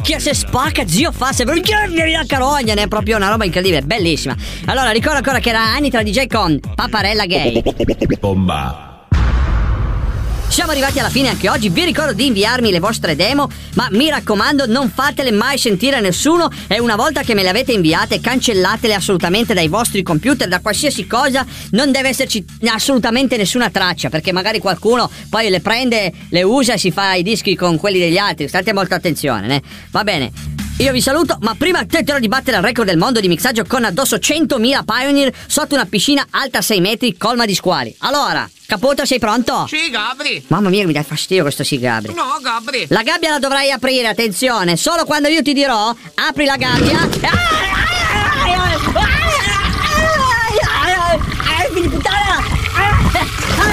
Minchia, se spacca, zio, fa se la carogna, ne è proprio una roba incredibile, bellissima. Allora, ricordo ancora che era anni tra DJ con Paparella Gay. Bomba. Siamo arrivati alla fine anche oggi. Vi ricordo di inviarmi le vostre demo, ma mi raccomando, non fatele mai sentire a nessuno. E una volta che me le avete inviate, cancellatele assolutamente dai vostri computer, da qualsiasi cosa. Non deve esserci assolutamente nessuna traccia, perché magari qualcuno poi le prende, le usa e si fa i dischi con quelli degli altri. State molta attenzione, né? Va bene, io vi saluto, ma prima tenterò di battere il record del mondo di mixaggio con addosso 100.000 Pioneer sotto una piscina alta 6 metri colma di squali. Allora, Caputo, sei pronto? Sì, Gabri. Mamma mia, mi dai fastidio questo sì, Gabri. No, Gabri. La gabbia la dovrai aprire, attenzione. Solo quando io ti dirò, apri la gabbia.